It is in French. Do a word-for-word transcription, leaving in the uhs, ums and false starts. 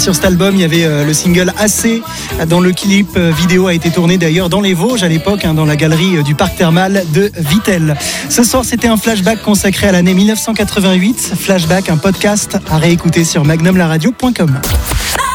sur cet album, il y avait euh, le single Assez, dont le clip euh, vidéo a été tourné d'ailleurs dans les Vosges à l'époque, hein, dans la galerie euh, du parc thermal de Vittel. Ce soir, c'était un flashback consacré à l'année dix-neuf cent quatre-vingt-huit. Flashback, un podcast à réécouter sur magnum la radio point com.